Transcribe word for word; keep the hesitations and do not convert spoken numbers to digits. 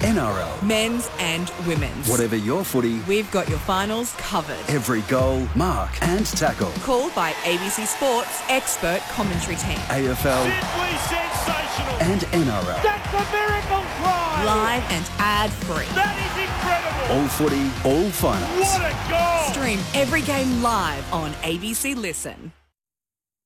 N R L. Men's and women's. Whatever your footy, we've got your finals covered. Every goal, mark and tackle. Called by A B C Sport's expert commentary team. A F L. Simply sensational. And N R L. That's a miracle try. Live and ad-free. That is incredible. All footy, all finals. What a goal. Stream every game live on A B C Listen.